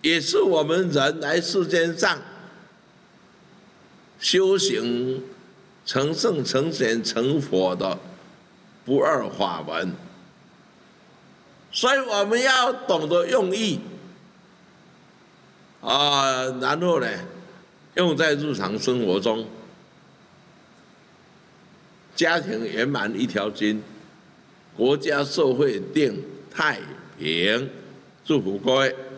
也是我们人来世间上修行成圣、成贤、成佛的不二法门。所以我们要懂得用意然后呢，用在日常生活中，家庭圆满一条心，国家社会定太平。祝福各位。